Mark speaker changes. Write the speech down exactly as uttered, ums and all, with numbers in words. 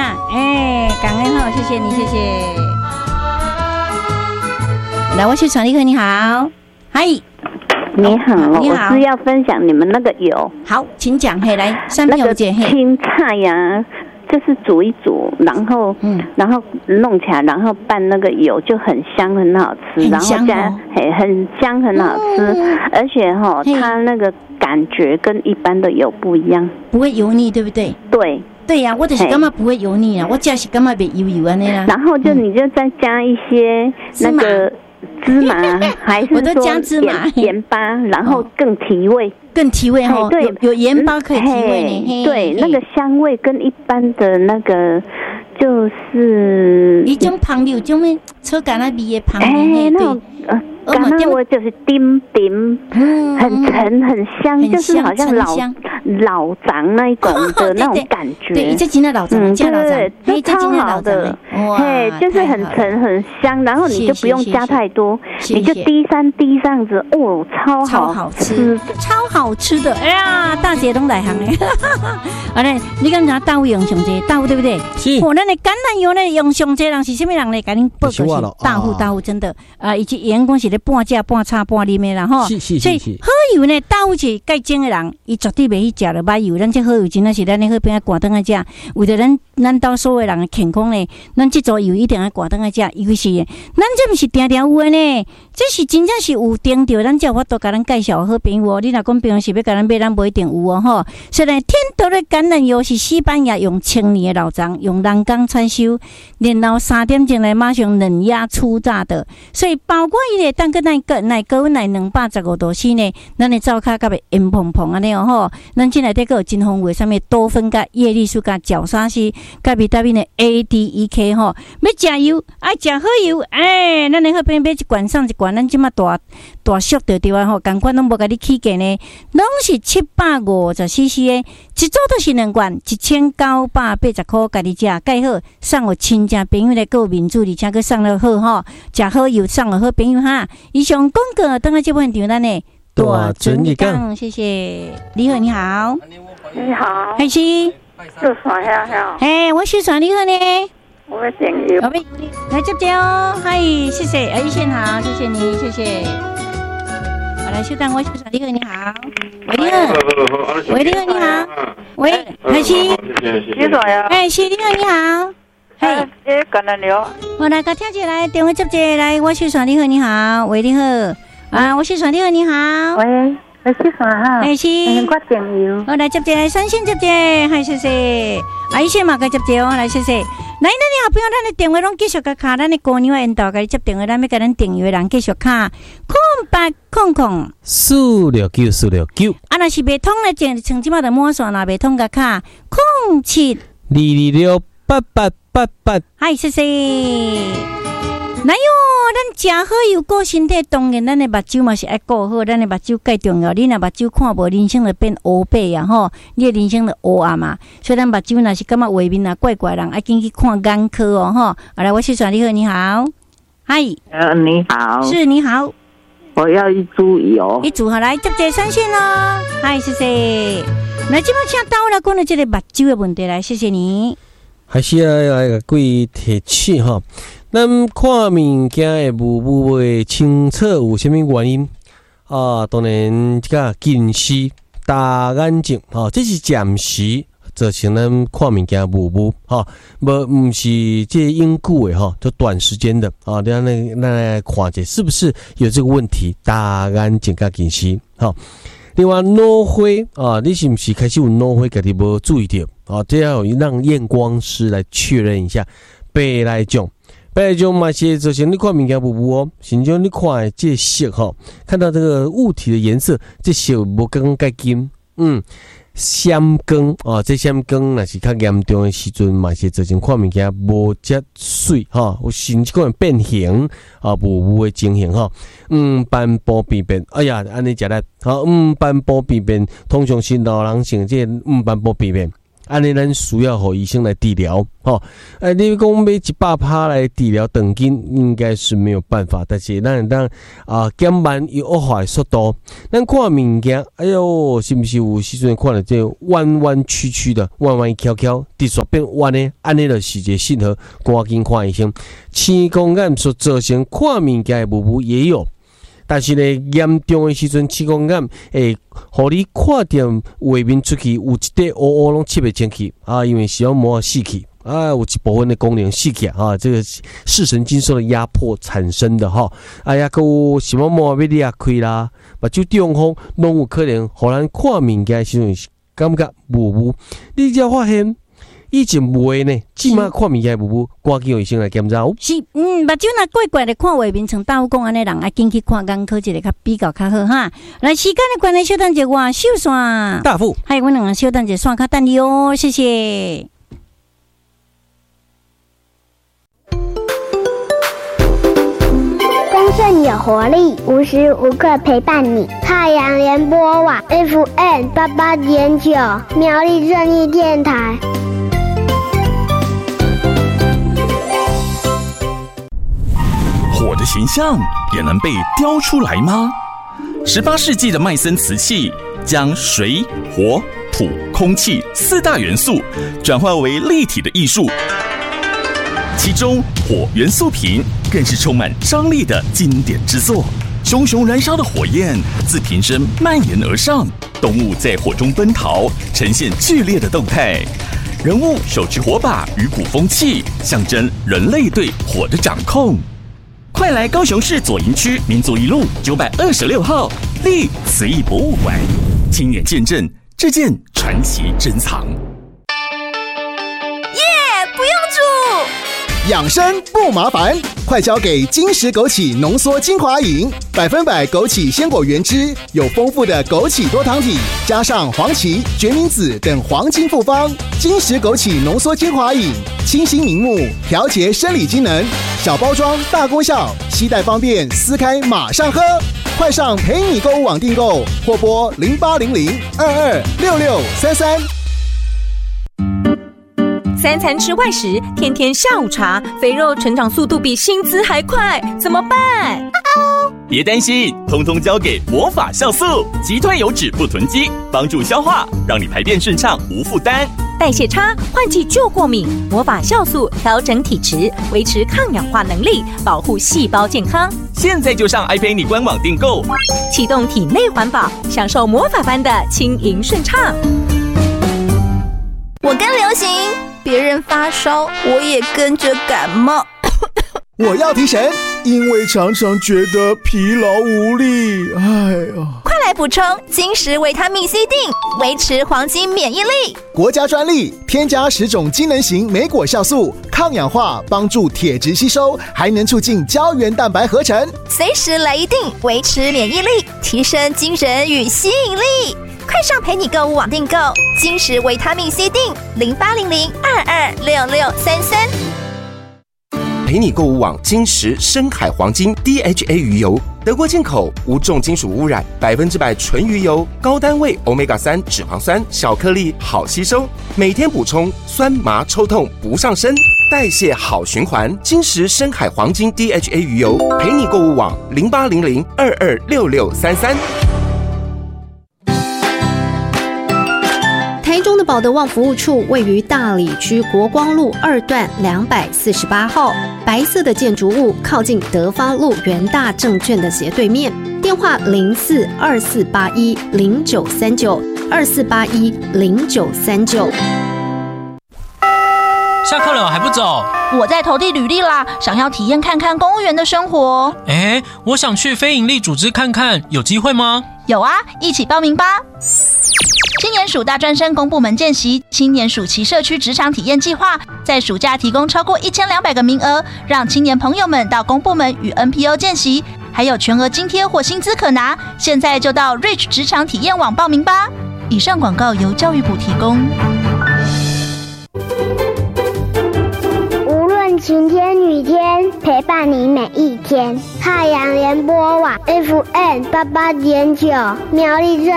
Speaker 1: 啊，哎，感恩哈，谢谢你，谢谢。来，我是传力哥，你好，嗨，
Speaker 2: 你好，你好，我是要分享你们那个油。
Speaker 1: 好，请讲，嘿，来，三票姐，
Speaker 2: 那个青菜呀、啊，就是煮一煮，然后，嗯，然后弄起来，然后拌那个油，就很香，很好吃，然后加，嘿，很香，很好吃，嗯、而且哈、哦，它那个感觉跟一般的油不一样，
Speaker 1: 不会油腻，对不对？
Speaker 2: 对。
Speaker 1: 对呀、啊，我就是干嘛不会油腻啊？我家是干嘛别油油啊那啦。
Speaker 2: 然后就你就再加一些那个芝麻，还是说盐盐巴，然后更提味，
Speaker 1: 更提味哈。对，有盐巴可以提味
Speaker 2: 呢。对，那个香味跟一般的那个就是
Speaker 1: 一种香料，种咩炒橄榄味的香
Speaker 2: 味，那种呃。橄榄味就是丁丁，嗯，很沉很香，就是好像老老张那一种的那种感觉。
Speaker 1: 对，这真的老张，嗯，对对
Speaker 2: 对，这超好的，嘿，就是很沉很香，然后你就不用加太多，你就滴三滴这样子，哦，超好吃，
Speaker 1: 超好吃的，哎呀，大姐都来行嘞，啊嘞，你刚才大户用上这大户对不对？
Speaker 3: 是，
Speaker 1: 我那的橄榄油呢用上这人是什么人呢？赶紧报告是大户大户真的啊，以及员工是。半食半炒半啉的啦吼，所以好油呢，大户是该种的人，伊绝对袂去食了歹油。咱这好油真的是咱咧好边啊挂灯啊食，为着咱咱到所有人的健康呢，咱这组油一定要挂灯啊食，尤其是咱这不是定定有的呢，这是真正是有盯着，咱才有法度甲咱介绍好朋友。你若讲朋友是要甲咱买，咱不一定有哦吼。所以呢，天德的橄榄油是西班牙用千年的老张，用人工采收，然后三点钟来马上冷压初榨的，所以包括伊个蛋个耐个耐高温耐两百十五度 C 呢，咱的灶骹甲袂烟蓬蓬安尼哦吼，咱这内底个有真丰富的，上面多酚甲叶绿素甲角鲨烯甲维他命的 A D E K 吼，要食油爱食好油，哎，咱的好边买一罐上一罐，咱即马大大俗着对啊吼，共款拢无甲你起价呢，拢是七百五十 C C 的，一组都是两罐，一千九百八十块，家己食介好，送互亲戚朋友来购民主，而且佮送了好吼，食好油送了好朋友哈。以上广告，等下这部分场咱呢，
Speaker 3: 大准一讲，
Speaker 1: 谢谢。你好，你好，
Speaker 4: 你好，
Speaker 1: 还是
Speaker 4: 就算遐遐，
Speaker 1: 哎，我是算你好呢，
Speaker 4: 我的朋友，
Speaker 1: 来接接哦，嗨，谢谢，哎，先好，谢谢你，谢谢。好，来，稍等，我是算你好，你好，喂，你好，喂，你好，你好，喂，还是，
Speaker 4: 你说呀，
Speaker 1: 哎，是你好，你好。
Speaker 4: 哎，诶，橄榄油。
Speaker 1: 我来个听起来，电话接接来，我是算你好，你好，喂，你好，啊，我是算你好，你好，
Speaker 4: 喂，我是算哈，
Speaker 1: 哎是，
Speaker 4: 我朋友，
Speaker 1: 我来接接来，三线接接，嗨，谢谢，阿姨先嘛个接接哦，来谢谢，来，咱的好朋友，咱的电话拢继续个卡，咱的姑娘引导个接电话，咱要甲咱订阅人继续卡，空八空空
Speaker 3: 四六九四六九，
Speaker 1: 啊，若是未通的，前前即马就满线啦，未通个卡，空七
Speaker 3: 二二六八八。八八，
Speaker 1: 嗨，谢谢。那哟，咱食好油顾身体，当然咱的目睭嘛是爱顾好，咱的目睭介重要。你若目睭看无，人生就变乌白啊吼，你的人生就乌暗嘛。所以咱目睭若是感觉画面啊怪怪人，爱紧去看眼科哦吼。好来，我是算你好，你好，嗨，
Speaker 5: 呃，你好，
Speaker 1: 是你好，
Speaker 5: 我要一株油，
Speaker 1: 一组好来，接接三线咯，嗨，谢谢。那即摆请到来讲的这个目睭的问题来，谢谢你。
Speaker 3: 还是来来个贵提醒哈，咱看物件的目目袂清楚，有啥物原因啊？当然，这个近视、大眼睛，哈、哦，这是暂时造成咱看物件目目哈，无唔是这永久的哈，就短时间的啊。咱来咱来看一下是不是有这个问题？大眼睛甲近视，哈、哦。另外脑花啊，你是不是开始有脑花，家己无注意到啊？这要让验光师来确认一下。白内障，白内障嘛是造成你看物件无无哦，甚至你看这色哈，看到这个物体的颜色，这色无刚介金，嗯，闪光啊，这闪光若是较严重的时阵，嘛是造成看物件无遮水哈，有甚至可能变形啊，无无的情形哈。嗯，斑部病变，哎呀，安尼食力，好，嗯，斑部病变通常是老人性这嗯斑部病变， 安尼咱需要互医生来治疗，吼、哦。哎，你讲买一百趴来治疗长筋，应该是没有办法，但是咱当啊减慢伊恶化的速度。咱看物件，哎呦，是不是有时阵看到这弯弯曲曲的、弯弯翘翘、直线变弯的，安尼就是一个信号，赶紧看医生。青光眼所造成看物件的雾雾也有。但是呢，严重的时阵，青光眼会互你看到画面出去有一块乌乌拢切袂清去啊，因为视网膜死去啊，有一部分的功能死去啊，这个视神经受的压迫产生的哈。哎呀，有视网膜要裂开啦，目睭中风拢有可能，互咱看物件时阵感觉模糊。你只要发现。以前袂呢，即马看物件无无，赶紧有医生来检查。
Speaker 1: 是，嗯，目睭若怪怪的看画面，像大夫讲安尼人啊，紧去看眼科一个较比较较好哈。来，时间的关系，小等者我秀线。
Speaker 3: 大夫，
Speaker 1: 还有阮两个小等者线较等你哦，谢谢。
Speaker 6: 丰盛有活力，无时无刻陪伴你。太阳联播网 F M 八八点九，苗栗正义电台。
Speaker 7: 火的形象也能被雕出来吗？十八世纪的麦森瓷器将水、火、土、空气四大元素转化为立体的艺术，其中火元素瓶更是充满张力的经典之作。熊熊燃烧的火焰自瓶身蔓延而上，动物在火中奔逃，呈现剧烈的动态。人物手持火把与鼓风器，象征人类对火的掌控。快来高雄市左营区民族一路九百二十六号立瓷艺博物馆，亲眼见证这件传奇珍藏。
Speaker 8: 耶，不用煮，
Speaker 9: 养生不麻烦，快交给金石枸杞浓缩精华饮，百分百枸杞鲜果原汁，有丰富的枸杞多糖体，加上黄芪、决明子等黄金复方。金石枸杞浓缩精华饮，清新明目，调节生理机能，小包装大功效，携带方便，撕开马上喝。快上陪你购物网订购，或拨零八零零二二六六三三。
Speaker 8: 三餐吃外食，天天下午茶，肥肉成长速度比薪资还快，怎么办？
Speaker 7: 别担心，通通交给魔法酵素，击退油脂不囤积，帮助消化，让你排便顺畅无负担。
Speaker 8: 代谢差，换季就过敏，魔法酵素调整体质，维持抗氧化能力，保护细胞健康。
Speaker 7: 现在就上 iPay 官网订购，
Speaker 8: 启动体内环保，享受魔法般的轻盈顺畅。我跟流行，别人发烧，我也跟着感冒。
Speaker 9: 我要提神，因为常常觉得疲劳无力。哎呀，
Speaker 8: 快来补充金石维他命 C 锭，维持黄金免疫力。
Speaker 9: 国家专利，添加十种机能型莓果酵素，抗氧化，帮助铁质吸收，还能促进胶原蛋白合成。
Speaker 8: 随时来一锭，维持免疫力，提升精神与吸引力。快上陪你购物网订购金石维他命 C 锭，零八零零二二六六三三。
Speaker 10: 陪你购物网金石深海黄金 D H A 鱼油，德国进口，无重金属污染，百分之百纯鱼油，高单位 欧米伽三 脂肪酸，小颗粒好吸收，每天补充，酸麻抽痛不上身，代谢好循环。金石深海黄金 D H A 鱼油，陪你购物网零八零零二二六六三三。
Speaker 11: 台中的保德旺服务处位于大里区国光路二段两百四十八号，白色的建筑物靠近德发路元大证券的斜对面，电话零四二四八一零九三九二四八一零九三九。
Speaker 12: 下课了还不走？
Speaker 13: 我在投递履历啦，想要体验看看公务员的生活。
Speaker 12: 哎，我想去非营利组织看看，有机会吗？
Speaker 13: 有啊，一起报名吧！青年署大专生公部门见习，青年暑期社区职场体验计划，在暑假提供超过一千两百个名额，让青年朋友们到公部门与 N P O 见习，还有全额津贴或薪资可拿。现在就到 Reach 职场体验网报名吧。以上广告由教育部提供。
Speaker 6: 无论晴天雨天，陪伴你每一天。太阳联播网 F M 八八点九，苗栗镇